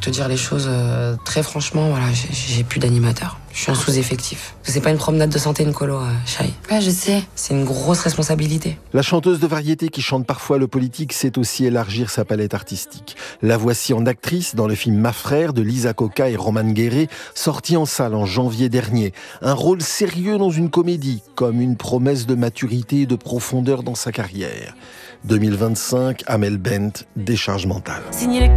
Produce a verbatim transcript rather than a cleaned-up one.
te dire les choses euh, très franchement, voilà, j'ai, j'ai plus d'animateur. Je suis en sous-effectif. C'est pas une promenade de santé, une colo, euh, Shai. Ouais, je sais. C'est une grosse responsabilité. La chanteuse de variété qui chante parfois le politique sait aussi élargir sa palette artistique. La voici en actrice dans le film Ma Frère de Lisa Coca et Roman Guéret, sorti en salle en janvier dernier. Un rôle sérieux dans une comédie, comme une promesse de maturité et de profondeur dans sa carrière. deux mille vingt-cinq, Amel Bent, Décharge mentale. Signer les